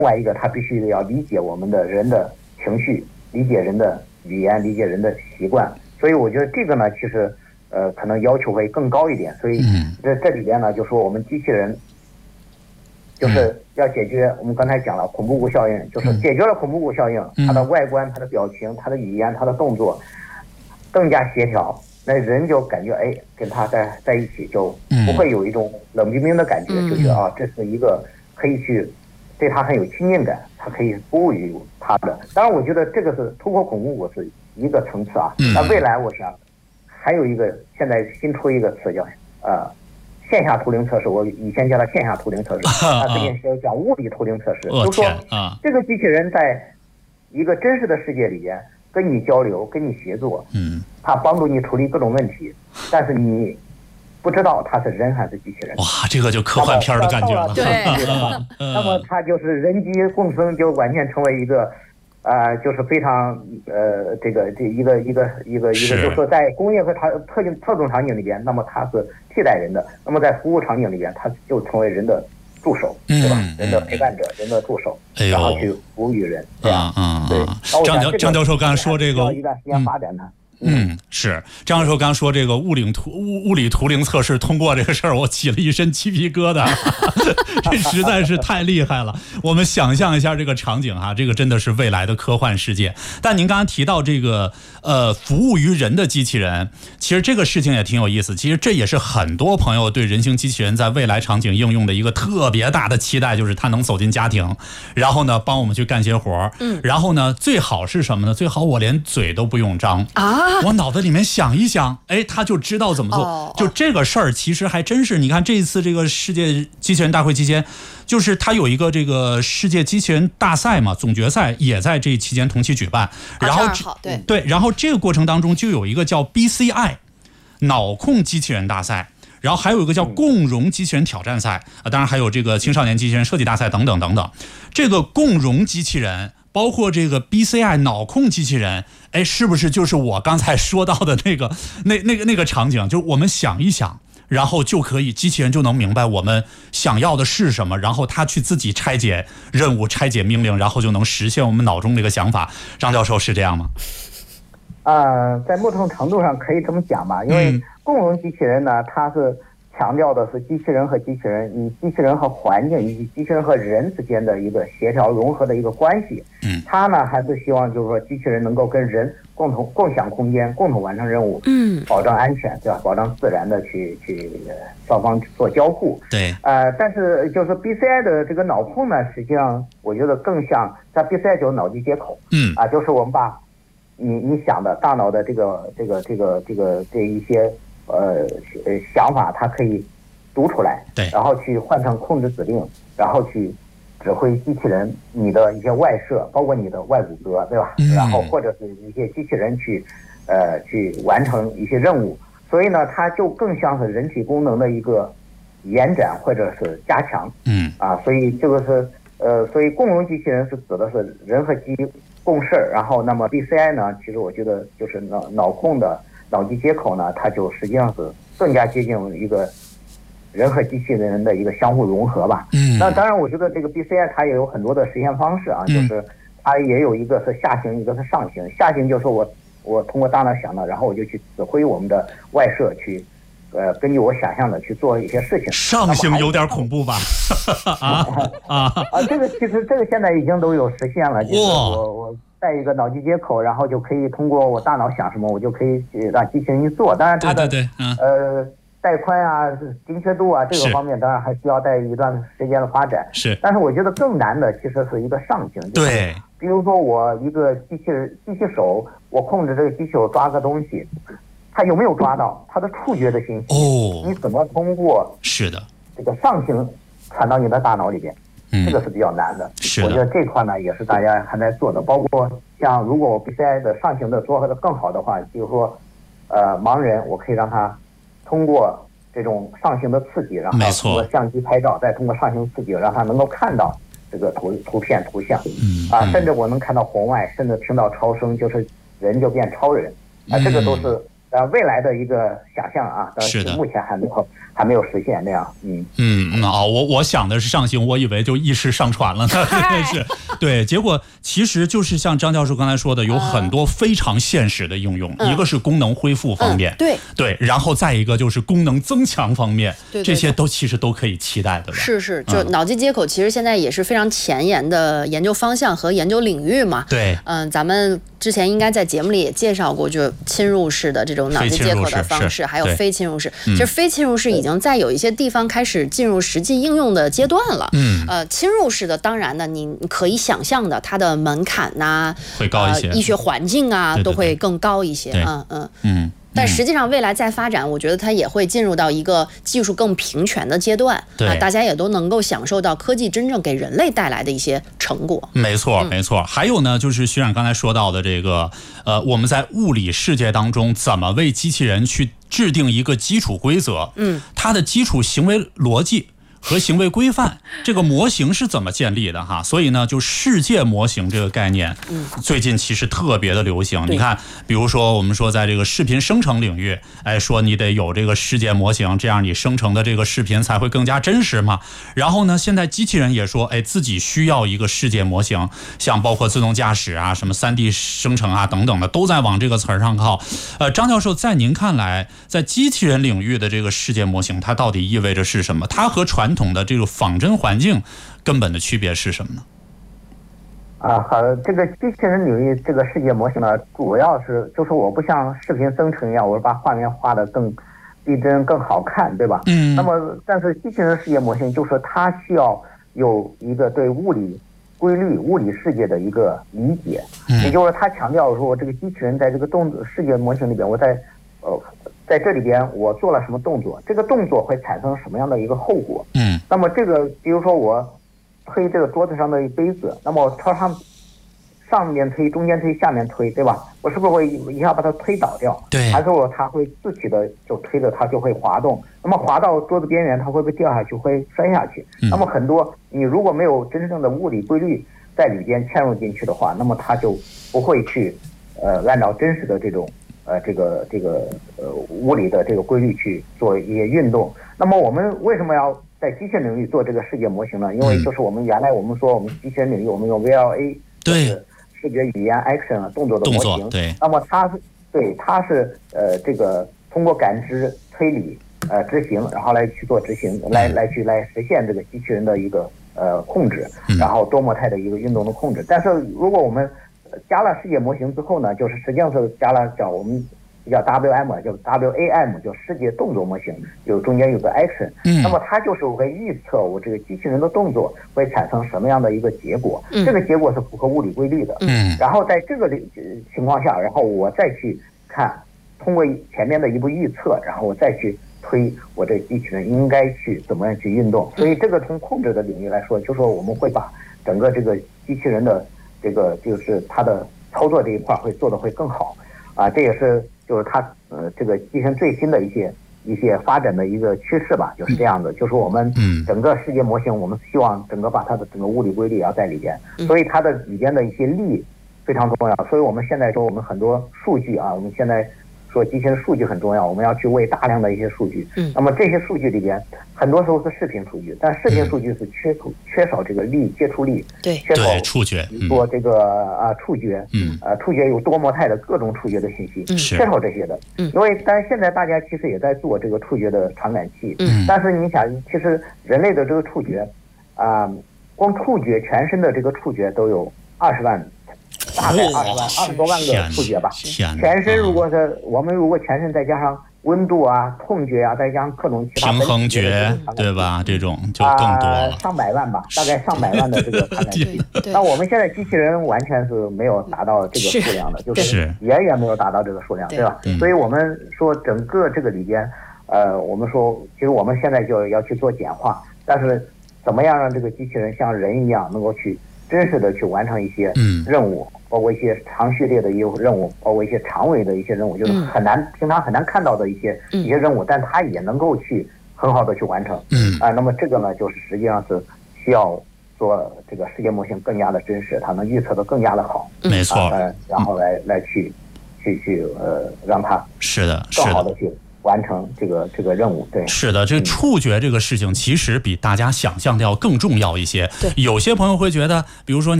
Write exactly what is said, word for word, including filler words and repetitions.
外一个他必须要理解我们的人的情绪，理解人的语言，理解人的习惯。所以我觉得这个呢，其实呃可能要求会更高一点。所以这这里边呢，就说我们机器人就是要解决我们刚才讲了恐怖谷效应，就是解决了恐怖谷效应，它的外观、它的表情、它的语言、它的动作更加协调，那人就感觉哎，跟他在在一起就不会有一种冷冰冰的感觉，就觉得啊，这是一个可以去对他很有亲近感，他可以服务于他的。当然，我觉得这个是突破恐怖谷是一个层次啊。那未来我想还有一个，现在新出一个词叫呃线下图灵测试，我以前叫它线下图灵测试，它最近是讲物理图灵测试，就说这个机器人在一个真实的世界里边跟你交流，跟你协作，嗯，它帮助你处理各种问题，但是你不知道他是人还是机器人。 哇，这个就科幻片的感觉了。 对，那么他就是人机共生，就完全成为一个，呃，就是非常呃，这个这一个一个一个一个，就是说在工业和场特定特种场景里边，那么它是替代人的；那么在服务场景里边，它就成为人的助手，对吧？嗯、人的陪伴者，人的助手， 哎、 然后去服务于人。对啊， 嗯嗯， 对。 张教张教授刚才说这个， 需要一段时间发展它。 嗯，是张教授刚说这个物理图物物理图灵测试通过这个事儿，我起了一身鸡皮疙瘩，这实在是太厉害了。我们想象一下这个场景哈，这个真的是未来的科幻世界。但您刚刚提到这个呃服务于人的机器人，其实这个事情也挺有意思。其实这也是很多朋友对人形机器人在未来场景应用的一个特别大的期待，就是它能走进家庭，然后呢帮我们去干些活，嗯，然后呢最好是什么呢？最好我连嘴都不用张啊。我脑子里面想一想，哎，他就知道怎么做。哦、就这个事儿，其实还真是，你看这一次这个世界机器人大会期间，就是他有一个这个世界机器人大赛嘛，总决赛也在这期间同期举办。然后对对，然后这个过程当中就有一个叫 B C I 脑控机器人大赛。然后还有一个叫共融机器人挑战赛啊，当然还有这个青少年机器人设计大赛等等等等。这个共融机器人，包括这个 B C I 脑控机器人，哎，是不是就是我刚才说到的那个那那个那个场景？就是我们想一想，然后就可以机器人就能明白我们想要的是什么，然后他去自己拆解任务、拆解命令，然后就能实现我们脑中这个想法。张教授是这样吗？ 呃，在某种程度上可以这么讲吧，因为共融机器人呢，它是强调的是机器人和机器人，以机器人和环境以及机器人和人之间的一个协调融合的一个关系。嗯，它呢还是希望就是说机器人能够跟人共同共享空间，共同完成任务，嗯，保障安全，对吧？保障自然的去去双方做交互。 对， 呃，但是就是 B C I 的这个脑控呢，实际上我觉得更像在 B C I 就是脑机接口。嗯，啊，就是我们把你你想的大脑的这个这个这个这个这一些呃呃想法，它可以读出来， 对， 然后去换成控制指令，然后去指挥机器人你的一些外设，包括你的外骨骼，对吧？嗯、然后或者是一些机器人去呃去完成一些任务，所以呢，它就更像是人体功能的一个延展或者是加强。嗯，啊，所以这个是呃，所以共融机器人是指的是人和机共事，然后那么 B C I 呢，其实我觉得就是脑脑控的脑机接口呢，它就实际上是更加接近一个人和机器人的一个相互融合吧。嗯，那当然，我觉得这个 B C I 它也有很多的实现方式啊，就是它也有一个是下行，一个是上行。下行就是我我通过大脑想到，然后我就去指挥我们的外设去。呃，根据我想象的去做一些事情。 上行有点恐怖吧？啊啊啊！这个其实这个现在已经都有实现了，就是我我带一个脑机接口，然后就可以通过我大脑想什么，我就可以让机器人去做。当然它的对对对，嗯、 呃带宽啊、精确度啊这个方面，当然还需要带一段时间的发展。 是， 但是我觉得更难的其实是一个上行。 对， 比如说我一个机器人机器手，我控制这个机器手抓个东西。它有没有抓到它的触觉的信息？哦，你怎么通过是的这个上行传到你的大脑里边？嗯，这个是比较难的。 是的， 我觉得这块呢也是大家还在做的。包括像如果我 B C I 的上行的做的更好的话，比如说呃盲人，我可以让他通过这种上行的刺激，然后通过相机拍照，再通过上行刺激，让他能够看到这个图图片图像。嗯啊，甚至我能看到红外，甚至听到超声，就是人就变超人。啊，这个都是呃未来的一个想象啊，但是的， 目前还没有还没有实现这样。嗯嗯嗯啊，我我想的是上行，我以为就一时上传了呢，真是对。结果其实就是像张教授刚才说的，有很多非常现实的应用，嗯、一个是功能恢复方面， 嗯、对对，然后再一个就是功能增强方面， 对对对， 这些都其实都可以期待的吧？ 是是，就脑机接口其实现在也是非常前沿的研究方向和研究领域嘛。 对， 嗯，咱们之前应该在节目里也介绍过，就侵入式的这种脑机接口的方式，还有非侵入式。其实非侵入式已经在有一些地方开始进入实际应用的阶段了。嗯，呃，侵入式的当然呢，你可以想象的，它的门槛呐、啊， 会高一些， 呃、医学环境啊对对对都会更高一些。嗯嗯嗯。 但实际上，未来再发展，我觉得它也会进入到一个技术更平权的阶段， 对、 啊，大家也都能够享受到科技真正给人类带来的一些成果。 没错，没错。嗯、还有呢，就是徐冉刚才说到的这个，呃，我们在物理世界当中怎么为机器人去制定一个基础规则？嗯，它的基础行为逻辑和行为规范，这个模型是怎么建立的哈？所以呢，就世界模型这个概念，嗯，最近其实特别的流行。你看，比如说我们说在这个视频生成领域，哎，说你得有这个世界模型，这样你生成的这个视频才会更加真实嘛。然后呢，现在机器人也说，哎，自己需要一个世界模型，像包括自动驾驶啊、什么 三 D 生成啊等等的，都在往这个词儿上靠。呃，张教授，在您看来，在机器人领域的这个世界模型，它到底意味着是什么？它和传传统的这个仿真环境根本的区别是什么呢？ 啊，好，这个机器人领域这个世界模型呢，主要是就是我不像视频生成一样，我是把画面画得更逼真、更好看，对吧？嗯。那么，但是机器人世界模型就是它需要有一个对物理规律、物理世界的一个理解，嗯、也就是它强调说，这个机器人在这个动世界模型里边，我在呃。在这里边我做了什么动作，这个动作会产生什么样的一个后果？嗯，那么这个比如说我推这个桌子上的杯子，那么我朝上上面推、中间推、下面推，对吧？我是不是会一下把它推倒掉？ 对， 还是我它会自己的就推着它就会滑动？那么滑到桌子边缘，它会不会掉下去？会摔下去？嗯、那么很多你如果没有真正的物理规律在里边嵌入进去的话，那么它就不会去呃按照真实的这种。呃，这个这个呃物理的这个规律去做一些运动。那么我们为什么要在机器人领域做这个世界模型呢？因为就是我们原来我们说我们机器人领域我们用 V L A， 对， 视觉语言 action 动作的模型。 对。 那么它是对它是呃这个通过感知、推理、呃执行，然后来去做执行，来来去来实现这个机器人的一个呃控制，然后多模态的一个运动的控制。但是如果我们加了世界模型之后呢，就是实际上是加了叫我们叫 W M， 叫 W A M， 叫世界动作模型，就中间有个 action，嗯，那么它就是会预测我这个机器人的动作会产生什么样的一个结果，嗯、这个结果是符合物理规律的，嗯，然后在这个情况下，然后我再去看，通过前面的一步预测，然后我再去推我这机器人应该去怎么样去运动，所以这个从控制的领域来说，就说我们会把整个这个机器人的这个就是它的操作这一块会做得会更好，啊，这也是就是它呃这个机器人最新的一些一些发展的一个趋势吧，就是这样的，就是我们整个世界模型，我们希望整个把它的整个物理规律要在里边，所以它的里边的一些力非常重要，所以我们现在说我们很多数据啊，我们现在说机器人数据很重要，我们要去喂大量的一些数据。嗯，那么这些数据里边，很多时候是视频数据，但视频数据是缺少、嗯、缺少这个力接触力， 对， 缺少触觉， 说这个啊触觉，嗯，呃触觉有多模态的各种触觉的信息，嗯，缺少这些的。嗯，因为但是现在大家其实也在做这个触觉的传感器，嗯，但是你想，其实人类的这个触觉，啊、呃，光触觉全身的这个触觉都有二十万。大概二十万、二十多万个触觉吧。全身如果是我们如果全身再加上温度啊、痛觉啊，再加上各种其他平衡觉，对吧？这种就更多了、 呃，上百万吧，大概上百万的这个传感器。那我们现在机器人完全是没有达到这个数量的，就是远远没有达到这个数量，对吧？所以我们说整个这个里边，呃，我们说其实我们现在就要去做简化，但是怎么样让这个机器人像人一样能够去真实的去完成一些任务，嗯、包括一些长序列的一些任务，包括一些长尾的一些任务，就是很难、嗯、平常很难看到的一些、嗯、一些任务，但它也能够去很好的去完成。嗯啊，那么这个呢，就是实际上是需要做这个世界模型更加的真实，它能预测的更加的好。 没错。 啊、然后来来去去去呃让他是的， 更好的去完成这个这个任务。对， 是的，这触觉这个事情其实比大家想象的要更重要一些。 对， 有些朋友会觉得，比如说